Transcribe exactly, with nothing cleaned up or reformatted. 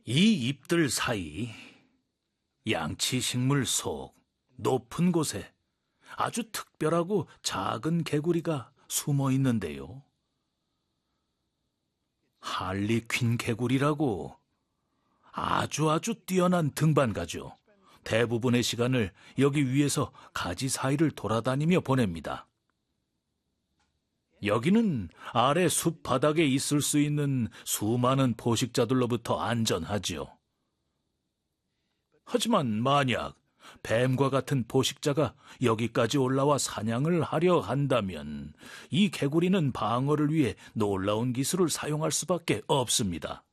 이 잎들 사이 양치식물 속 높은 곳에 아주 특별하고 작은 개구리가 숨어 있는데요. 할리퀸 개구리라고 아주 아주 뛰어난 등반가죠. 대부분의 시간을 여기 위에서 가지 사이를 돌아다니며 보냅니다. 여기는 아래 숲 바닥에 있을 수 있는 수많은 포식자들로부터 안전하지요. 하지만 만약 뱀과 같은 포식자가 여기까지 올라와 사냥을 하려 한다면 이 개구리는 방어를 위해 놀라운 기술을 사용할 수밖에 없습니다.